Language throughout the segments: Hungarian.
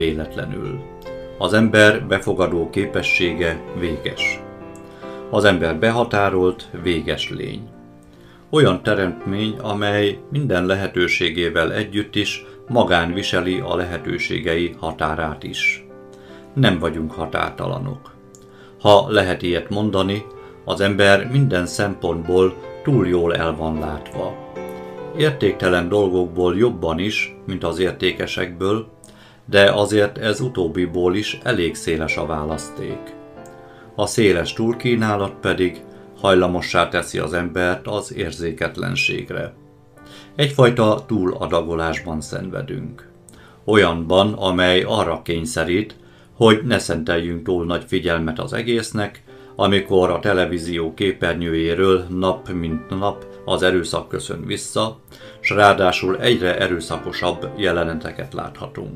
véletlenül. Az ember befogadó képessége véges. Az ember behatárolt, véges lény. Olyan teremtmény, amely minden lehetőségével együtt is magán viseli a lehetőségei határát is. Nem vagyunk határtalanok. Ha lehet ilyet mondani, az ember minden szempontból túl jól el van látva. Értéktelen dolgokból jobban is, mint az értékesekből, de azért ez utóbbiból is elég széles a választék. A széles túlkínálat pedig hajlamossá teszi az embert az érzéketlenségre. Egyfajta túladagolásban szenvedünk. Olyanban, amely arra kényszerít, hogy ne szenteljünk túl nagy figyelmet az egésznek, amikor a televízió képernyőjéről nap mint nap az erőszak köszön vissza, s ráadásul egyre erőszakosabb jeleneteket láthatunk.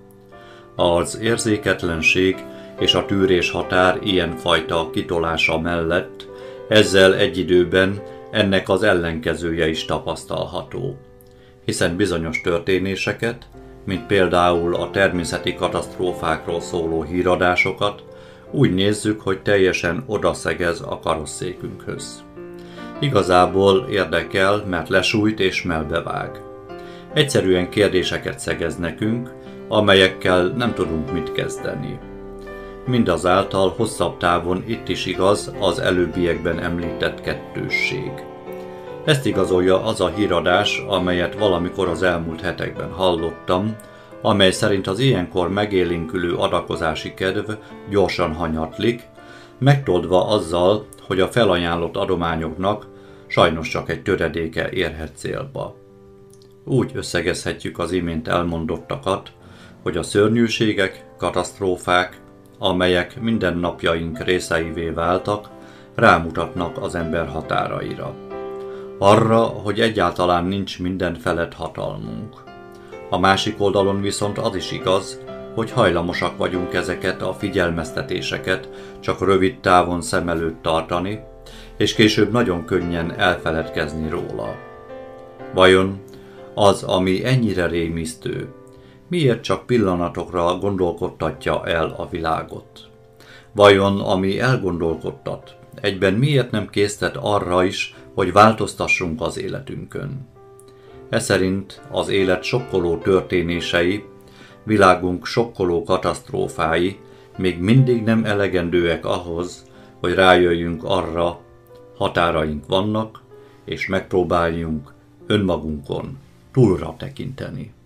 Az érzéketlenség és a tűrés határ ilyenfajta kitolása mellett ezzel egy időben ennek az ellenkezője is tapasztalható, hiszen bizonyos történéseket, mint például a természeti katasztrófákról szóló híradásokat, úgy nézzük, hogy teljesen odaszegez a karosszékünkhöz. Igazából érdekel, mert lesújt és melbevág. Egyszerűen kérdéseket szegez nekünk, amelyekkel nem tudunk mit kezdeni. Mindazáltal hosszabb távon itt is igaz az előbbiekben említett kettősség. Ezt igazolja az a híradás, amelyet valamikor az elmúlt hetekben hallottam, amely szerint az ilyenkor megélénkülő adakozási kedv gyorsan hanyatlik, megtoldva azzal, hogy a felajánlott adományoknak sajnos csak egy töredéke érhet célba. Úgy összegezhetjük az imént elmondottakat, hogy a szörnyűségek, katasztrófák, amelyek mindennapjaink részeivé váltak, rámutatnak az ember határaira. Arra, hogy egyáltalán nincs minden felett hatalmunk. A másik oldalon viszont az is igaz, hogy hajlamosak vagyunk ezeket a figyelmeztetéseket csak rövid távon szem előtt tartani, és később nagyon könnyen elfeledkezni róla. Vajon az, ami ennyire rémisztő, miért csak pillanatokra gondolkodtatja el a világot? Vajon ami elgondolkodtat, egyben miért nem késztet arra is, hogy változtassunk az életünkön? Eszerint az élet sokkoló történései, világunk sokkoló katasztrófái még mindig nem elegendőek ahhoz, hogy rájöjjünk arra, határaink vannak, és megpróbáljunk önmagunkon túlra tekinteni.